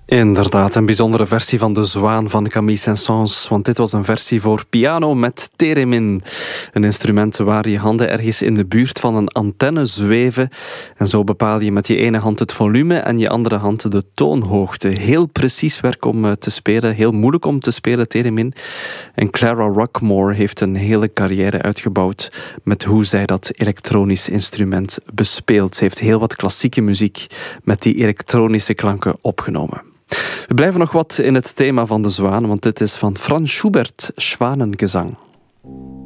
Inderdaad, een bijzondere versie van De Zwaan van Camille Saint-Saëns. Want dit was een versie voor piano met theremin. Een instrument waar je handen ergens in de buurt van een antenne zweven. En zo bepaal je met je ene hand het volume en je andere hand de toonhoogte. Heel precies werk om te spelen. Heel moeilijk om te spelen, theremin. En Clara Rockmore heeft een hele carrière uitgebouwd met hoe zij dat elektronisch instrument bespeelt. Ze heeft heel wat klassieke muziek met die elektronische klanken opgenomen. We blijven nog wat in het thema van De Zwaan, want dit is van Franz Schubert, Schwanengezang.